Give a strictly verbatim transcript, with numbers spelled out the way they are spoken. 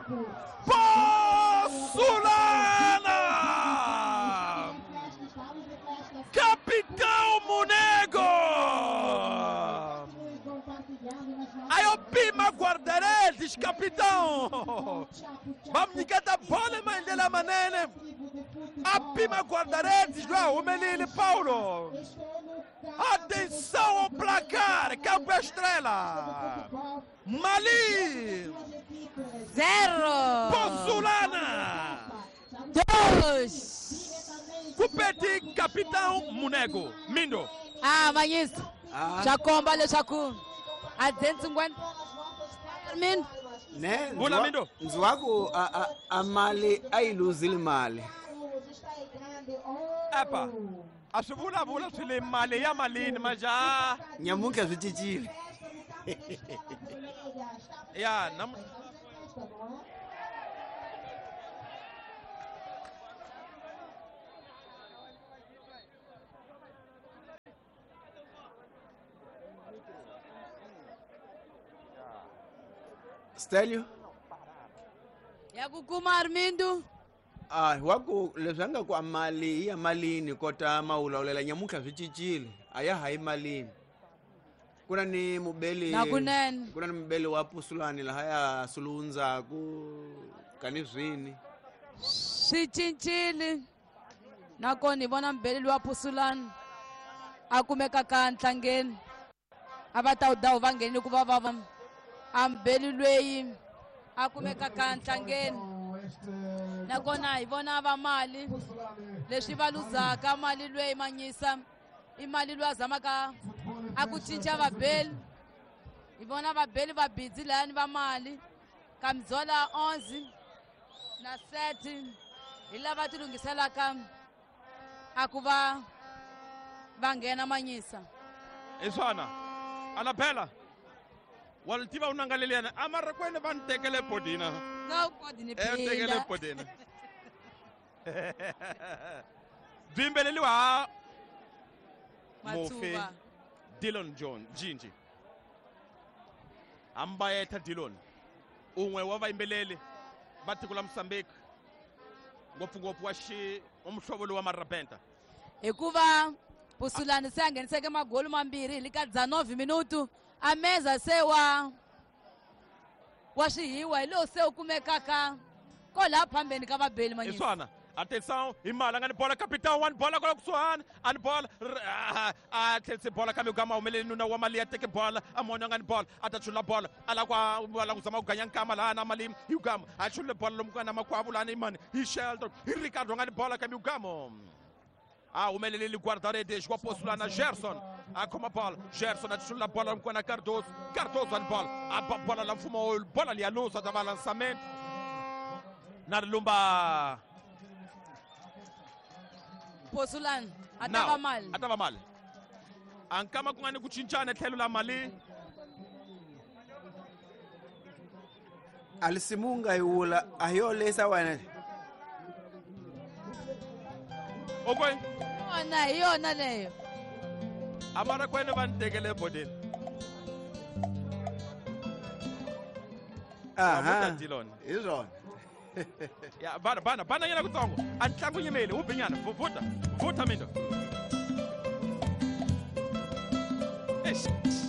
Poçulana! Capitão Munego! Aí o Pima Guardaredes, capitão! Vamos ligar da bola, mãe dela, manene! A Pima Guardaredes, não, o menino Paulo! Atenção ao placar, Campo Estrela! Mali! Zero! Poçulana! Dois! Cupete, capitão Munego, Mindo! Ah, Manyisa! Ah. Chakomba le chaku! A duzentos e cinquenta! Mindo! né? Vula, Mindo. Nzwaku a, a, a mali ayiluzile mali. Epa, a swi vulavula swi le mali ya malini maja. Nyamuka swi cincile. Ya, nam Stelio? Ya kukuma Armindo. Ah, waku lesanga kwa mali ya malini kota maula ulela nyamuka swi cincile. Aya hayi malini. Kuna ni mubeli Nakunene. kuna ni mubeli wa Pusulani la haya sulunza ku kanizwini. Swi cincile. Nakona ni vona mbeleli wa Pusulani a kumeka ka ntlangeni. A va ta udawu va nghenile ku va va a mbeli lweyi a kumeka ka ntlangeni. Nakona hi vona va mali leswi va luzaka mali lweyi Manyisa i mali lwa zamaka a ku cinca vabeli. Hi vona vabeli va busy layani va mali Kamzola onze na sete hi lava ti lunghiselaka a ku va va nghena Manyisa. Iswana. Anapela. Waltiva unangaleliana amara kwene van tekele podina. Ka kodi ni Eh tekele phinda. podina. Bimbeleli wa Mofe Mathuba. Dillon John Jinji. Ambayeta Dillon. Unwe wa vaimbeleli batikula Mozambique. Ngopfungopfu wa xi umhlovo wa marabenta. Hikuva Pusulani se a ngheniseke magoli mambirhi hi ka dzanovhi minutu a meza se wa wa swihiwa hi lowu se u kumekaka kola phambeni ka vabeli Manyisa. Iswana. Atenção, imala ngani bola capitão, one bola kola kusuhan, an bola atense bola kami ugama umele nuna wa mali ateke bola, amonya ngani bola, atachula bola, ala kwa wala kusama uganya kama la na mali ugama, achule bola lumkana makwabu la ni man, hi Sheldon, hi Ricardo ngani bola kami ugama. Ah, umele lili Guardaredes, wa Poçulana Gerson, a como bola, Gerson achula bola mkwana Cardoso, Cardoso an bola, a bola la fumo bola li alusa da lançamento. Na lumba Pusulani Now, atava mali. atava mali. Ankama kungani kuchinchana tlhelo la mali. Alisimunga iwula ayolesa wana. Okay. Yona hi yona leyo. Amara kwene vantekele bodeni. Aha. Dillon. Izona. Ya bana bana bana yena kutsongo. Antlangu nyimeli ubinyana vuta. Vuta mindo. Eish.